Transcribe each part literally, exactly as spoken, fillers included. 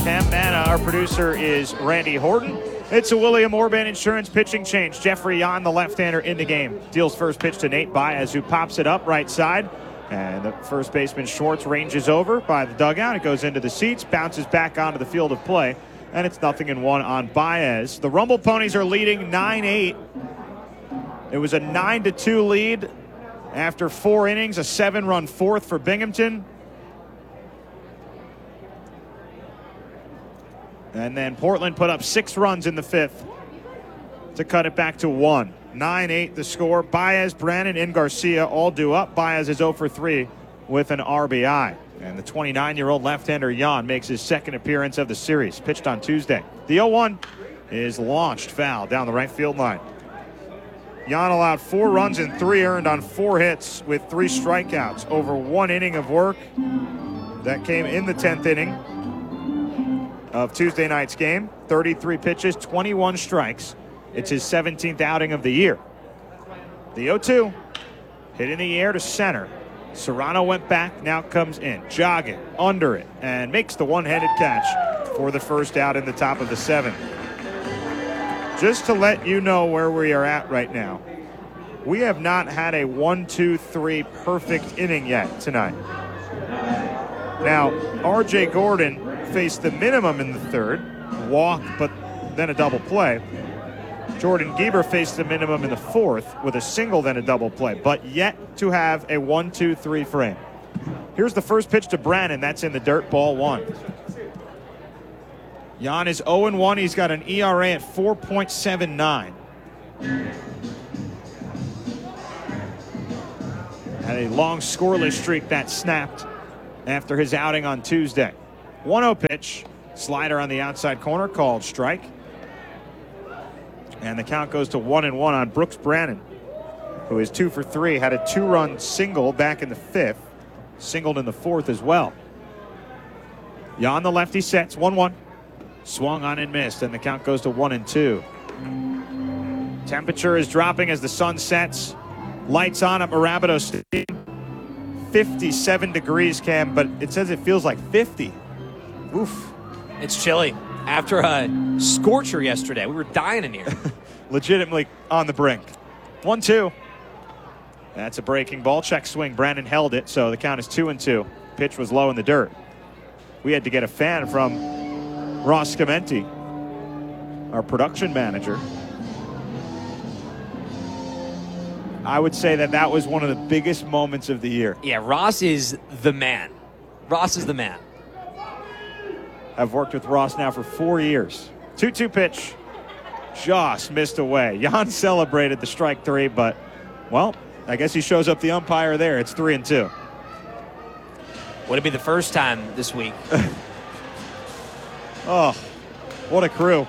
Cam Manna, our producer, is Randy Horton. It's a William Orban Insurance pitching change. Jeffrey Yan, the left-hander, in the game. Deals first pitch to Nate Baez, who pops it up right side. And the first baseman Schwartz ranges over by the dugout. It goes into the seats, bounces back onto the field of play, and it's nothing in one on Baez. The Rumble Ponies are leading nine eight. It was a nine to two lead after four innings, a seven-run fourth for Binghamton. And then Portland put up six runs in the fifth to cut it back to one. nine eight the score. Baez, Brannon, and Garcia all due up. Baez is oh for three with an R B I. And the twenty-nine-year-old left-hander Yan makes his second appearance of the series. Pitched on Tuesday. The oh one is launched foul down the right field line. Yan allowed four runs and three earned on four hits with three strikeouts over one inning of work. That came in the tenth inning of Tuesday night's game. thirty-three pitches, twenty-one strikes. It's his seventeenth outing of the year. The oh two hit in the air to center. Serrano went back, now comes in, jogging under it, and makes the one-handed catch for the first out in the top of the seventh. Just to let you know where we are at right now, we have not had a one two three perfect inning yet tonight. Now, R J Gordon faced the minimum in the third, walk, but then a double play. Jordan Gieber faced the minimum in the fourth with a single, then a double play, but yet to have a one two three frame. Here's the first pitch to Brannon. That's in the dirt, ball one. Yan is oh and one. He's got an E R A at four point seven nine. Had a long scoreless streak that snapped after his outing on Tuesday. one oh pitch. Slider on the outside corner, called strike. And the count goes to one and one on Brooks Brannon, who is two for three. Had a two-run single back in the fifth. Singled in the fourth as well. Yan, the lefty, sets one one. Swung on and missed, and the count goes to one and two. Temperature is dropping as the sun sets. Lights on at Mirabito Stadium. fifty-seven degrees, Cam, but it says it feels like fifty. Oof. It's chilly. After a scorcher yesterday, we were dying in here. Legitimately on the brink. one two. That's a breaking ball. Check swing. Brandon held it, so the count is two and two. Pitch was low in the dirt. We had to get a fan from Ross Scamenti, our production manager. I would say that that was one of the biggest moments of the year. Yeah, Ross is the man. Ross is the man. I've worked with Ross now for four years. two two pitch. Just missed away. Yan celebrated the strike three, but, well, I guess he shows up the umpire there. It's three and two. Would it be the first time this week? Oh, what a crew.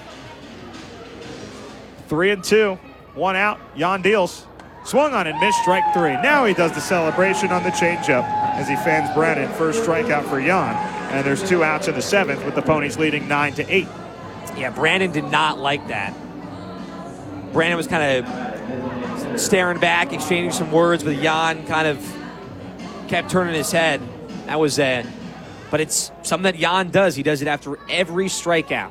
Three and two. One out. Yan deals. Swung on and missed, strike three. Now he does the celebration on the changeup as he fans Brannon. First strikeout for Yan. And there's two outs in the seventh with the Ponies leading nine to eight. Yeah, Brandon did not like that. Brandon was kind of staring back, exchanging some words with Yan, kind of kept turning his head. That was uh, but it's something that Yan does. He does it after every strikeout.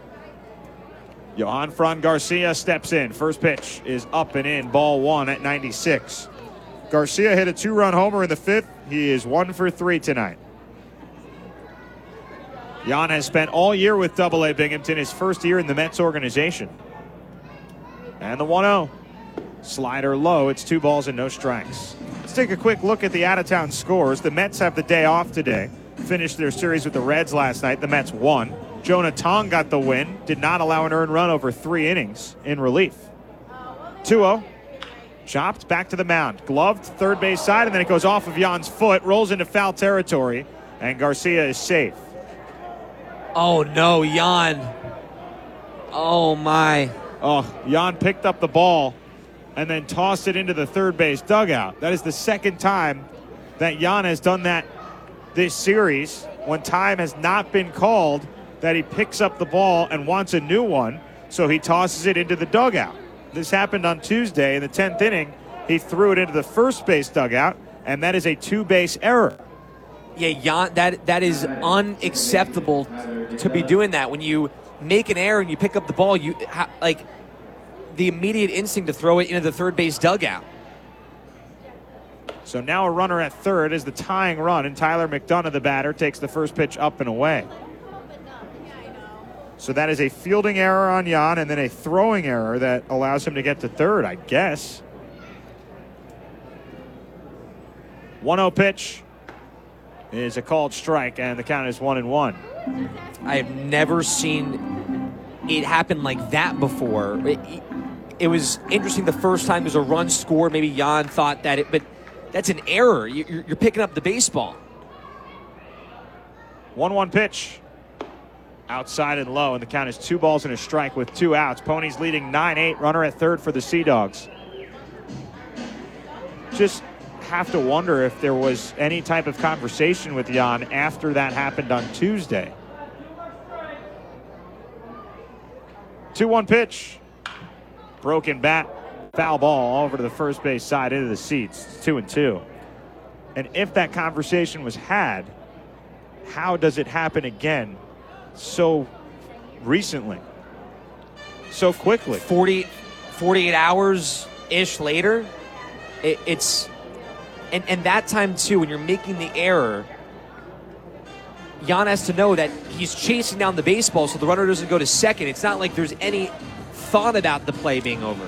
Johan Fran Garcia steps in. First pitch is up and in, ball one at ninety-six. Garcia hit a two-run homer in the fifth. He is one for three tonight. Yan has spent all year with double A Binghamton, his first year in the Mets organization. And the one oh. Slider low. It's two balls and no strikes. Let's take a quick look at the out-of-town scores. The Mets have the day off today. Finished their series with the Reds last night. The Mets won. Jonah Tong got the win. Did not allow an earned run over three innings in relief. two oh. Chopped back to the mound. Gloved third base side, and then it goes off of Yan's foot. Rolls into foul territory, and Garcia is safe. Oh, no, Yan. Oh, my. Oh, Yan picked up the ball and then tossed it into the third base dugout. That is the second time that Yan has done that this series, when time has not been called, that he picks up the ball and wants a new one, so he tosses it into the dugout. This happened on Tuesday in the tenth inning. He threw it into the first base dugout, and that is a two-base error. Yeah, Jan, that that is unacceptable to be doing that. When you make an error and you pick up the ball, you ha, like the immediate instinct to throw it into the third base dugout. So now a runner at third is the tying run, and Tyler McDonough, the batter, takes the first pitch up and away. So that is a fielding error on Jan, and then a throwing error that allows him to get to third, I guess. one oh pitch is a called strike, and the count is one and one. I have never seen it happen like that before. It, it was interesting the first time there's a run scored. Maybe Jan thought that it, but that's an error. You're, you're picking up the baseball. one one pitch. Outside and low, and the count is two balls and a strike with two outs. Ponies leading nine eight. Runner at third for the Sea Dogs. Just have to wonder if there was any type of conversation with Jan after that happened on Tuesday. two one pitch. Broken bat. Foul ball over to the first base side into the seats. It's two and two. And if that conversation was had, how does it happen again so recently, so quickly? forty, forty-eight hours-ish later, it, it's and, and that time too, when you're making the error, Jan has to know that he's chasing down the baseball so the runner doesn't go to second. It's not like there's any thought about the play being over.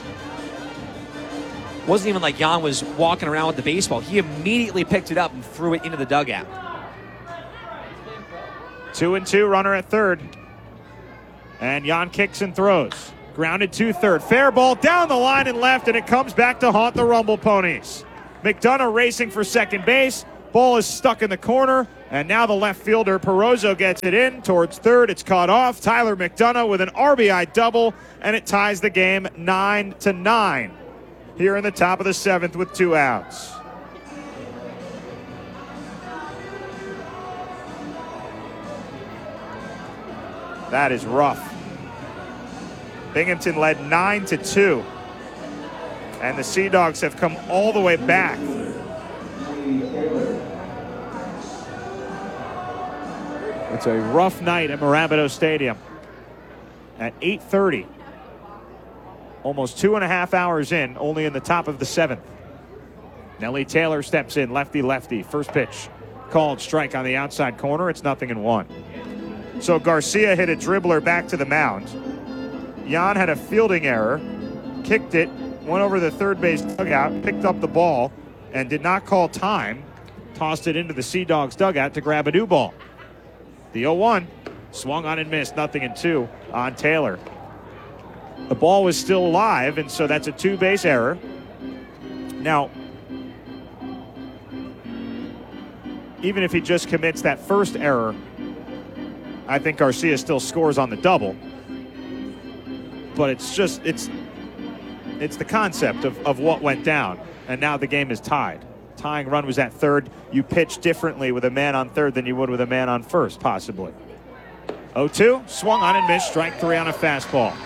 It wasn't even like Jan was walking around with the baseball. He immediately picked it up and threw it into the dugout. Two and two, runner at third. And Jan kicks and throws. Grounded to third. Fair ball down the line and left, and it comes back to haunt the Rumble Ponies. McDonough racing for second base. Ball is stuck in the corner, and now the left fielder, Perozzo, gets it in towards third. It's caught off. Tyler McDonough with an R B I double, and it ties the game nine to nine here in the top of the seventh with two outs. That is rough. Binghamton led nine to two. And the Sea Dogs have come all the way back. It's a rough night at Mirabito Stadium. At eight thirty. Almost two and a half hours in, only in the top of the seventh. Nelly Taylor steps in, lefty-lefty. First pitch called strike on the outside corner. It's nothing in one. So Garcia hit a dribbler back to the mound. Jan had a fielding error, kicked it, went over the third base dugout, picked up the ball, and did not call time. Tossed it into the Sea Dogs dugout to grab a new ball. The oh one swung on and missed, nothing in two on Taylor. The ball was still live, and so that's a two-base error. Now, even if he just commits that first error, I think Garcia still scores on the double. But it's just, it's it's the concept of, of what went down. And now the game is tied. Tying run was at third. You pitch differently with a man on third than you would with a man on first, possibly. oh two, swung on and missed. Strike three on a fastball.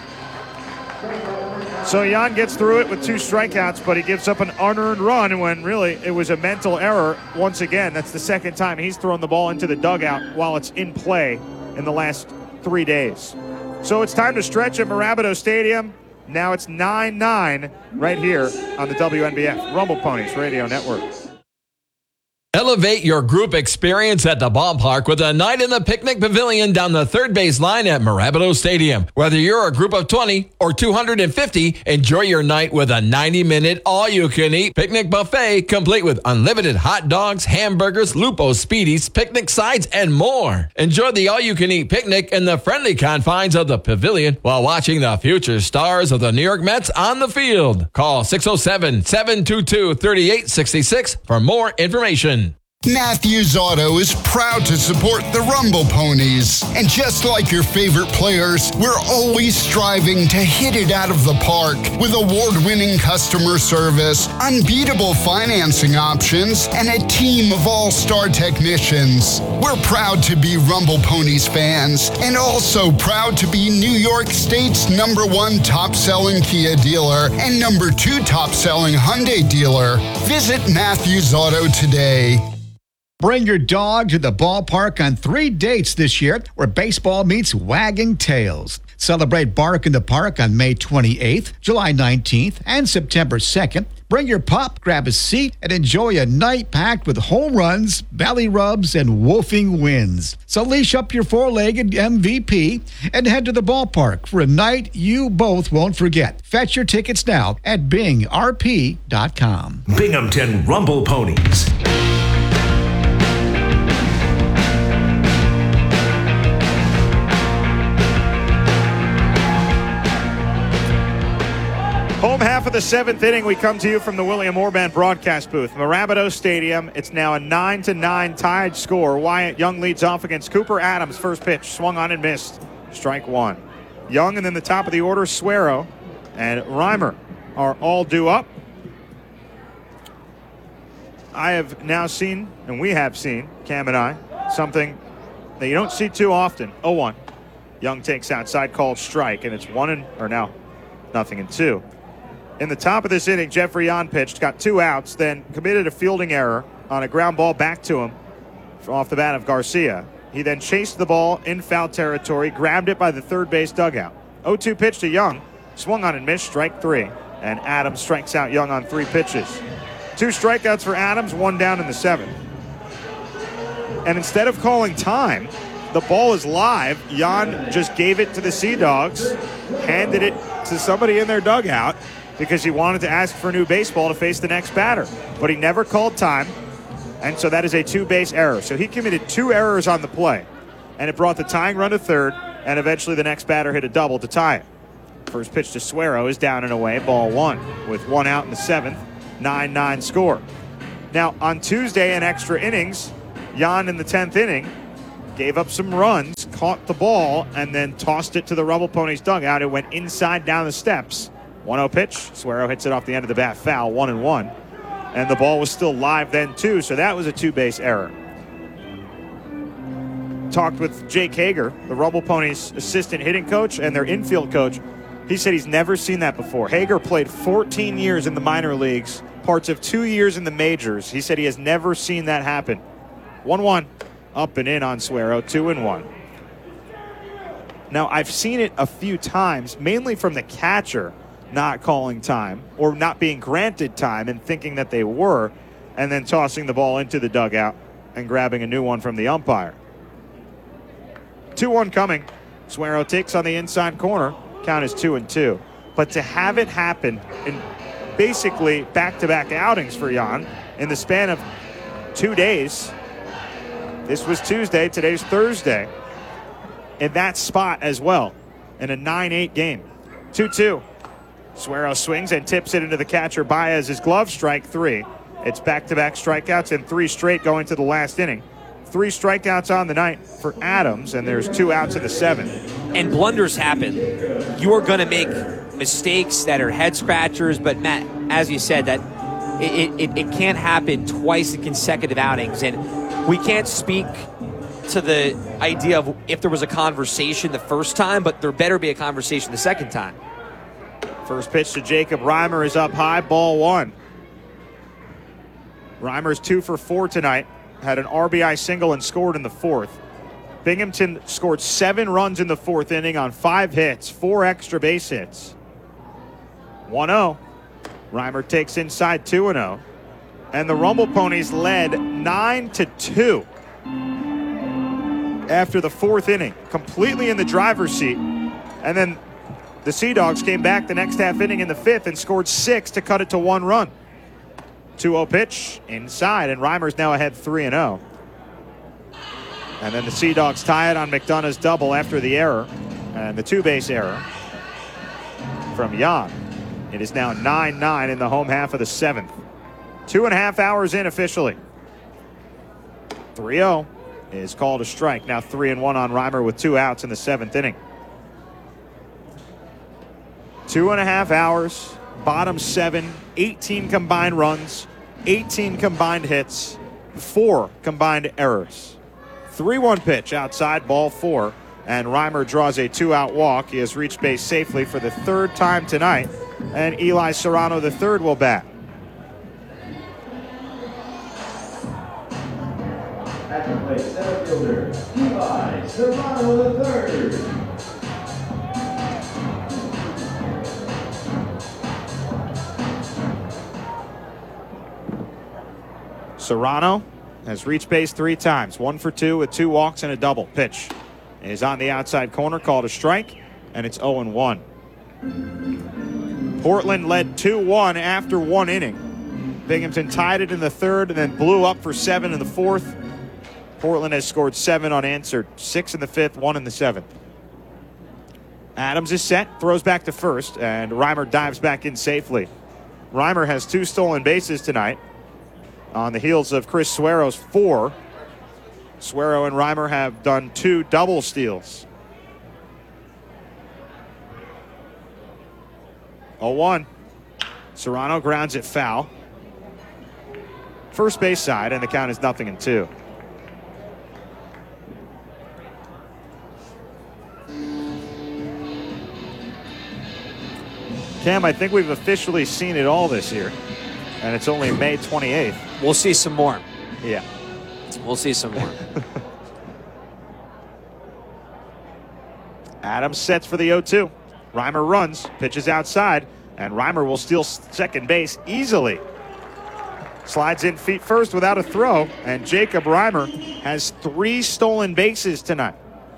So Jan gets through it with two strikeouts, but he gives up an unearned run when really it was a mental error. Once again, that's the second time he's thrown the ball into the dugout while it's in play in the last three days. So it's time to stretch at Mirabito Stadium. Now it's nine nine right here on the W N B F Rumble Ponies Radio Network. Elevate your group experience at the ballpark with a night in the picnic pavilion down the third base line at Mirabito Stadium. Whether you're a group of twenty or two hundred fifty, enjoy your night with a ninety-minute all-you-can-eat picnic buffet complete with unlimited hot dogs, hamburgers, Lupo Speedies, picnic sides, and more. Enjoy the all-you-can-eat picnic in the friendly confines of the pavilion while watching the future stars of the New York Mets on the field. Call six oh seven, seven two two, three eight six six for more information. Matthews Auto is proud to support the Rumble Ponies. And just like your favorite players, we're always striving to hit it out of the park with award-winning customer service, unbeatable financing options, and a team of all-star technicians. We're proud to be Rumble Ponies fans and also proud to be New York State's number one top-selling Kia dealer and number two top-selling Hyundai dealer. Visit Matthews Auto today. Bring your dog to the ballpark on three dates this year where baseball meets wagging tails. Celebrate Bark in the Park on May twenty-eighth, July nineteenth, and September second. Bring your pup, grab a seat, and enjoy a night packed with home runs, belly rubs, and woofing wins. So leash up your four-legged M V P and head to the ballpark for a night you both won't forget. Fetch your tickets now at bing r p dot com. Binghamton Rumble Ponies. Home half of the seventh inning, we come to you from the William Orban broadcast booth. Marabito Stadium, it's now a nine to nine tied score. Wyatt Young leads off against Cooper Adams. First pitch, swung on and missed. Strike one. Young, and then the top of the order, Suero and Reimer are all due up. I have now seen, and we have seen, Cam and I, something that you don't see too often. oh one. Young takes outside, called strike, and it's one and, or now, nothing and two. In the top of this inning, Jeffrey Yon pitched, got two outs, then committed a fielding error on a ground ball back to him off the bat of Garcia. He then chased the ball in foul territory, grabbed it by the third base dugout. oh two pitch to Young, swung on and missed, strike three. And Adams strikes out Young on three pitches. Two strikeouts for Adams, one down in the seventh. And instead of calling time, the ball is live. Yon just gave it to the Sea Dogs, handed it to somebody in their dugout, because he wanted to ask for a new baseball to face the next batter. But he never called time, and so that is a two-base error. So he committed two errors on the play, and it brought the tying run to third, and eventually the next batter hit a double to tie it. First pitch to Suero is down and away, ball one, with one out in the seventh, nine nine score. Now, on Tuesday in extra innings, Yon in the tenth inning gave up some runs, caught the ball, and then tossed it to the Rumble Ponies dugout. It went inside down the steps. one oh pitch. Suero hits it off the end of the bat foul, one and one. And the ball was still live then, too, so that was a two-base error. Talked with Jake Hager, the Rumble Ponies assistant hitting coach and their infield coach. He said he's never seen that before. Hager played fourteen years in the minor leagues, parts of two years in the majors. He said he has never seen that happen. one one, up and in on Suero, two and one. Now, I've seen it a few times, mainly from the catcher not calling time or not being granted time and thinking that they were, and then tossing the ball into the dugout and grabbing a new one from the umpire. two one coming. Suero takes on the inside corner. Count is two and two. But to have it happen in basically back-to-back outings for Yon in the span of two days, this was Tuesday, today's Thursday, in that spot as well, in a nine eight game. two two. Suero swings and tips it into the catcher Baez's glove, strike three. It's back-to-back strikeouts and three straight going to the last inning. Three strikeouts on the night for Adams, and there's two outs in the seventh. And blunders happen. You are going to make mistakes that are head-scratchers, but Matt, as you said, that it, it, it can't happen twice in consecutive outings, and we can't speak to the idea of if there was a conversation the first time, but there better be a conversation the second time. First pitch to Jacob Reimer is up high, ball one. Reimer's two for four tonight. Had an R B I single and scored in the fourth. Binghamton scored seven runs in the fourth inning on five hits, four extra base hits. one oh. Reimer takes inside two and oh. And the Rumble Ponies led nine to two after the fourth inning, completely in the driver's seat. And then the Sea Dogs came back the next half inning in the fifth and scored six to cut it to one run. two oh pitch inside, and Reimer's now ahead three and oh. And then the Sea Dogs tie it on McDonough's double after the error, and the two-base error from Yon. It is now nine nine in the home half of the seventh. Two and a half hours in officially. three oh is called a strike. Now three and one on Reimer with two outs in the seventh inning. Two and a half hours, bottom seven, eighteen combined runs, eighteen combined hits, four combined errors. three one pitch outside, ball four, and Reimer draws a two-out walk. He has reached base safely for the third time tonight, and Eli Serrano the third will bat. Serrano the third. Serrano has reached base three times. One for two with two walks and a double. Pitch is on the outside corner, called a strike, and it's oh and one. Portland led two one after one inning. Binghamton tied it in the third and then blew up for seven in the fourth. Portland has scored seven unanswered. Six in the fifth, one in the seventh. Adams is set, throws back to first, and Reimer dives back in safely. Reimer has two stolen bases tonight on the heels of Chris Suero's four. Suero and Reimer have done two double steals. oh one. Serrano grounds it foul. First base side, and the count is nothing and two. Cam, I think we've officially seen it all this year, and it's only May twenty-eighth. We'll see some more. Yeah. We'll see some more. Adams sets for the oh two. Reimer runs, pitches outside, and Reimer will steal second base easily. Slides in feet first without a throw, and Jacob Reimer has three stolen bases tonight.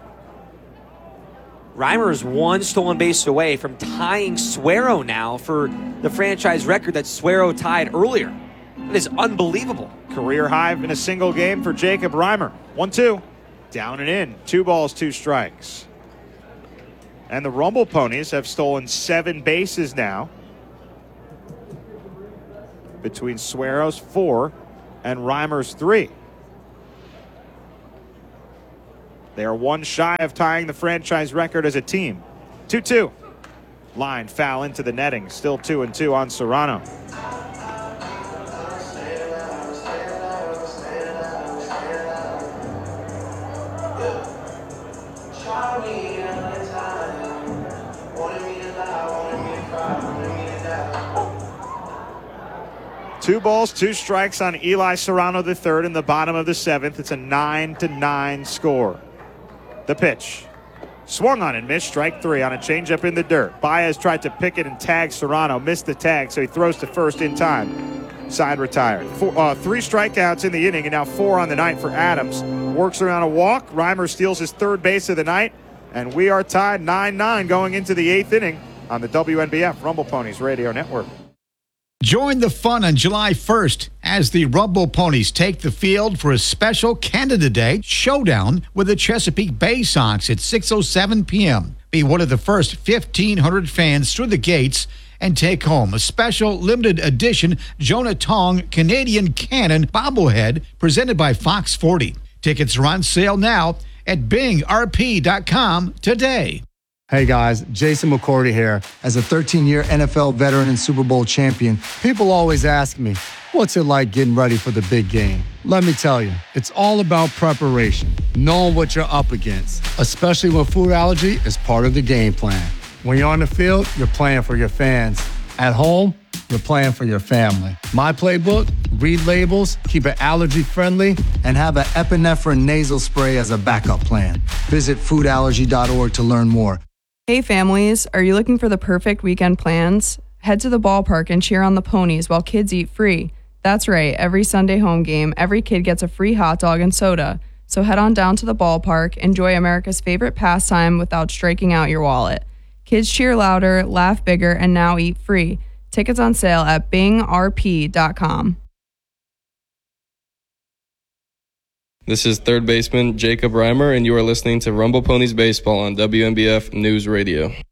Reimer is one stolen base away from tying Suero now for the franchise record that Suero tied earlier. That is unbelievable. Career high in a single game for Jacob Reimer. one two. Down and in. Two balls, two strikes. And the Rumble Ponies have stolen seven bases now, between Suero's four and Reimer's three. They are one shy of tying the franchise record as a team. two two. Line foul into the netting. Still two and two on Serrano. Two balls, two strikes on Eli Serrano the third in the bottom of the seventh. It's a nine to nine score. The pitch. Swung on and missed. Strike three on a changeup in the dirt. Baez tried to pick it and tag Serrano. Missed the tag, so he throws to first in time. Side retired. Four, uh, three strikeouts in the inning, and now four on the night for Adams. Works around a walk. Reimer steals his third base of the night, and we are tied nine nine going into the eighth inning on the W N B F Rumble Ponies Radio Network. Join the fun on July first as the Rumble Ponies take the field for a special Canada Day showdown with the Chesapeake Bay Sox at six oh seven p.m. Be one of the first fifteen hundred fans through the gates and take home a special limited edition Jonah Tong Canadian Cannon bobblehead presented by Fox forty. Tickets are on sale now at bing r p dot com today. Hey guys, Jason McCourty here. As a thirteen-year N F L veteran and Super Bowl champion, people always ask me, what's it like getting ready for the big game? Let me tell you, it's all about preparation, knowing what you're up against, especially when food allergy is part of the game plan. When you're on the field, you're playing for your fans. At home, you're playing for your family. My playbook, read labels, keep it allergy-friendly, and have an epinephrine nasal spray as a backup plan. Visit food allergy dot org to learn more. Hey families, are you looking for the perfect weekend plans? Head to the ballpark and cheer on the Ponies while kids eat free. That's right, every Sunday home game, every kid gets a free hot dog and soda. So head on down to the ballpark, enjoy America's favorite pastime without striking out your wallet. Kids cheer louder, laugh bigger, and now eat free. Tickets on sale at bing r p dot com. This is third baseman Jacob Reimer, and you are listening to Rumble Ponies Baseball on W N B F News Radio.